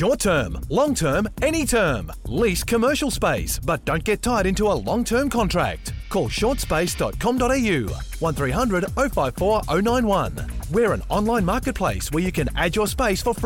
Short term, long term, any term. Lease commercial space, but don't get tied into a long-term contract. Call shortspace.com.au 1300 054 091. We're an online marketplace where you can add your space for free.